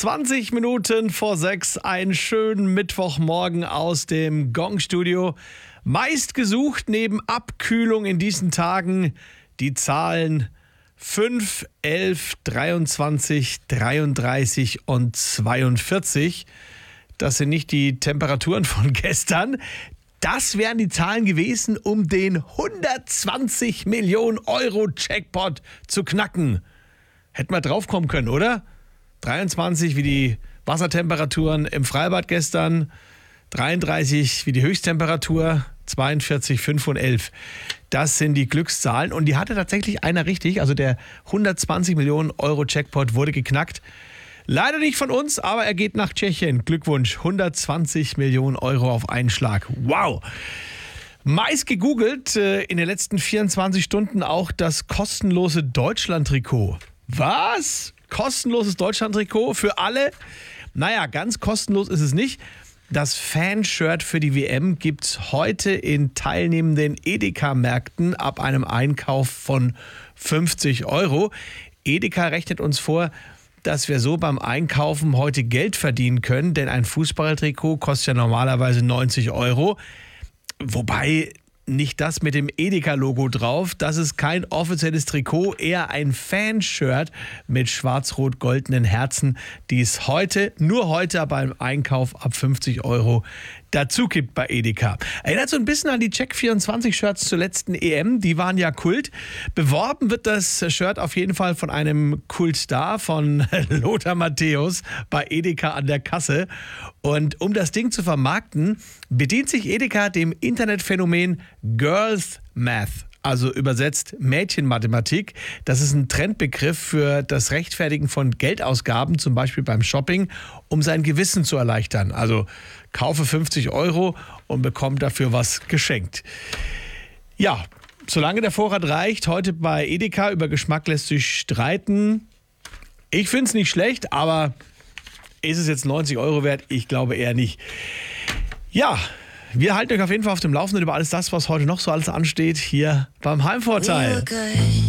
20 Minuten vor 6, einen schönen Mittwochmorgen aus dem Gong-Studio. Meist gesucht neben Abkühlung in diesen Tagen die Zahlen 5, 11, 23, 33 und 42. Das sind nicht die Temperaturen von gestern. Das wären die Zahlen gewesen, um den 120 Millionen Euro Jackpot zu knacken. Hätten wir drauf kommen können, oder? 23 wie die Wassertemperaturen im Freibad gestern, 33 wie die Höchsttemperatur, 42, 5 und 11. Das sind die Glückszahlen und die hatte tatsächlich einer richtig. Also der 120 Millionen Euro Jackpot wurde geknackt. Leider nicht von uns, aber er geht nach Tschechien. Glückwunsch, 120 Millionen Euro auf einen Schlag. Wow! Meist gegoogelt in den letzten 24 Stunden auch das kostenlose Deutschland-Trikot. Was? Kostenloses Deutschland-Trikot für alle? Naja, ganz kostenlos ist es nicht. Das Fanshirt für die WM gibt es heute in teilnehmenden Edeka-Märkten ab einem Einkauf von 50 Euro. Edeka rechnet uns vor, dass wir so beim Einkaufen heute Geld verdienen können, denn ein Fußballtrikot kostet ja normalerweise 90 Euro. Wobei nicht das mit dem Edeka-Logo drauf. Das ist kein offizielles Trikot, eher ein Fanshirt mit schwarz-rot-goldenen Herzen, die es heute, nur heute beim Einkauf ab 50 Euro dazu gibt bei Edeka. Erinnert so ein bisschen an die Check24-Shirts zur letzten EM, die waren ja Kult. Beworben wird das Shirt auf jeden Fall von einem Kultstar, von Lothar Matthäus bei Edeka an der Kasse. Und um das Ding zu vermarkten, bedient sich Edeka dem Internetphänomen Girls Math. Also übersetzt Mädchenmathematik. Das ist ein Trendbegriff für das Rechtfertigen von Geldausgaben, zum Beispiel beim Shopping, um sein Gewissen zu erleichtern. Also kaufe 50 Euro und bekomme dafür was geschenkt. Ja, solange der Vorrat reicht, heute bei Edeka, über Geschmack lässt sich streiten. Ich finde es nicht schlecht, aber ist es jetzt 90 Euro wert? Ich glaube eher nicht. Ja, wir halten euch auf jeden Fall auf dem Laufenden über alles das, was heute noch so alles ansteht, hier beim Heimvorteil.